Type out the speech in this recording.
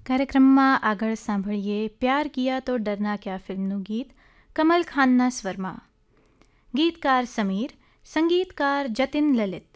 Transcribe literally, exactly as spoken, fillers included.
કાર્યક્રમમાં આગળ સાંભળીએ પ્યાર કિયા તો ડરના ક્યા ફિલ્મનું ગીત કમલ ખાનના સ્વરમાં. ગીતકાર સમીર, સંગીતકાર જતિન લલિત.